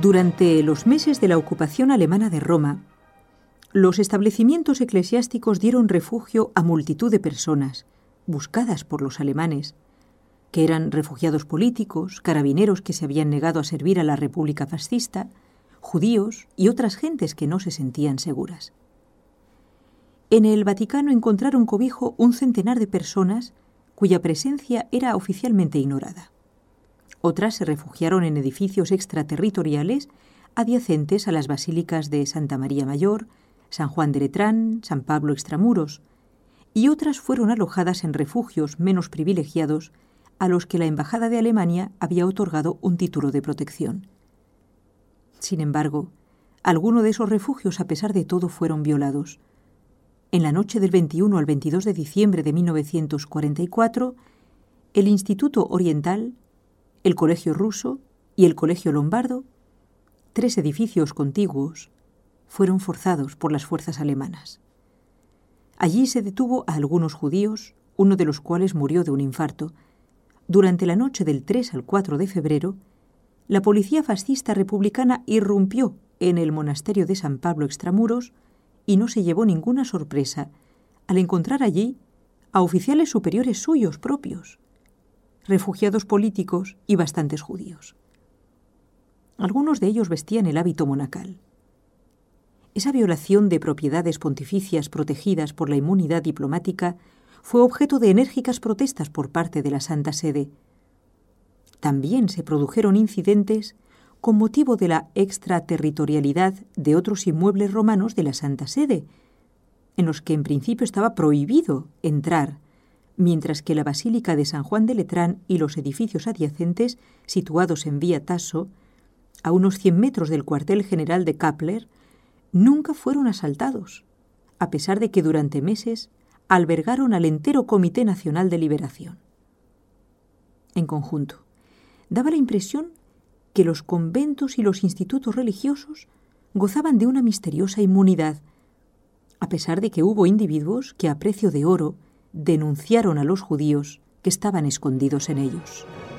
Durante los meses de la ocupación alemana de Roma, los establecimientos eclesiásticos dieron refugio a multitud de personas, buscadas por los alemanes, que eran refugiados políticos, carabineros que se habían negado a servir a la República fascista, judíos y otras gentes que no se sentían seguras. En el Vaticano encontraron cobijo un centenar de personas cuya presencia era oficialmente ignorada. Otras se refugiaron en edificios extraterritoriales adyacentes a las basílicas de Santa María Mayor, San Juan de Letrán, San Pablo Extramuros, y otras fueron alojadas en refugios menos privilegiados a los que la Embajada de Alemania había otorgado un título de protección. Sin embargo, algunos de esos refugios, a pesar de todo, fueron violados. En la noche del 21 al 22 de diciembre de 1944, el Instituto Oriental, el Colegio Ruso y el Colegio Lombardo, 3 edificios contiguos, fueron forzados por las fuerzas alemanas. Allí se detuvo a algunos judíos, uno de los cuales murió de un infarto. Durante la noche del 3 al 4 de febrero, la policía fascista republicana irrumpió en el monasterio de San Pablo Extramuros y no se llevó ninguna sorpresa al encontrar allí a oficiales superiores suyos propios, refugiados políticos y bastantes judíos. Algunos de ellos vestían el hábito monacal. Esa violación de propiedades pontificias protegidas por la inmunidad diplomática fue objeto de enérgicas protestas por parte de la Santa Sede. También se produjeron incidentes con motivo de la extraterritorialidad de otros inmuebles romanos de la Santa Sede, en los que en principio estaba prohibido entrar, mientras que la Basílica de San Juan de Letrán y los edificios adyacentes, situados en Vía Tasso, a unos 100 metros del cuartel general de Kappler, nunca fueron asaltados, a pesar de que durante meses albergaron al entero Comité Nacional de Liberación. En conjunto, daba la impresión que los conventos y los institutos religiosos gozaban de una misteriosa inmunidad, a pesar de que hubo individuos que a precio de oro denunciaron a los judíos que estaban escondidos en ellos.